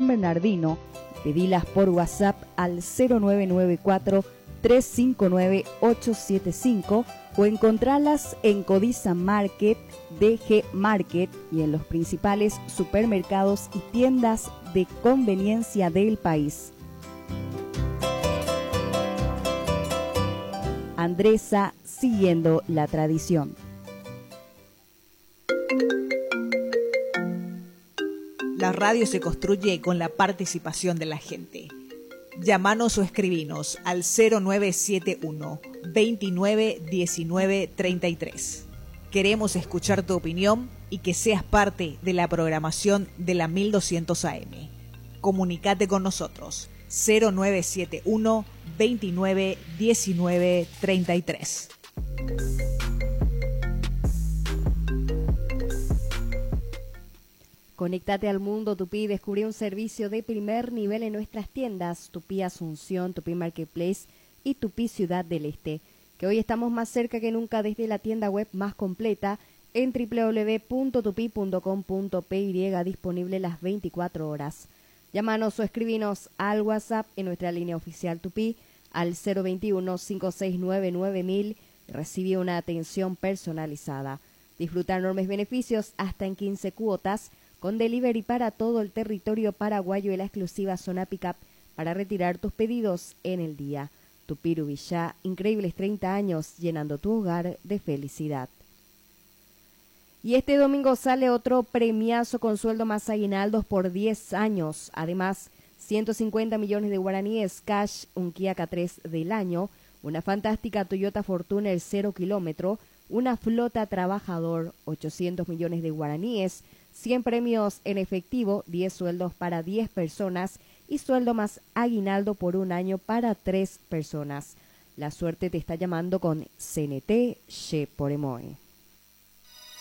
San Bernardino. Pedilas por WhatsApp al 0994 359 875 o encontralas en Codiza Market, DG Market y en los principales supermercados y tiendas de conveniencia del país. Andresa, siguiendo la tradición. La radio se construye con la participación de la gente. Llámanos o escribinos al 0971 29 19 33. Queremos escuchar tu opinión y que seas parte de la programación de la 1200 AM. Comunicate con nosotros 0971 29 19 33. Conéctate al mundo Tupí y descubrí un servicio de primer nivel en nuestras tiendas Tupí Asunción, Tupí Marketplace y Tupí Ciudad del Este, que hoy estamos más cerca que nunca desde la tienda web más completa en www.tupi.com.py, disponible las 24 horas. Llámanos o escribinos al WhatsApp en nuestra línea oficial Tupí al 021-569-9000 y recibe una atención personalizada. Disfruta enormes beneficios hasta en 15 cuotas con delivery para todo el territorio paraguayo y la exclusiva zona Pickup para retirar tus pedidos en el día. Tupí Ubillá, increíbles 30 años llenando tu hogar de felicidad. Y este domingo sale otro premiazo con sueldo más aguinaldos por 10 años. Además, 150 millones de guaraníes cash, un Kia K3 del año, una fantástica Toyota Fortuner 0 kilómetro, una flota trabajador, 800 millones de guaraníes, 100 premios en efectivo, 10 sueldos para 10 personas y sueldo más aguinaldo por un año para 3 personas. La suerte te está llamando con CNT Che por Emoe.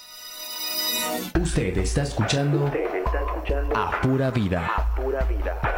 Usted está escuchando A Pura Vida.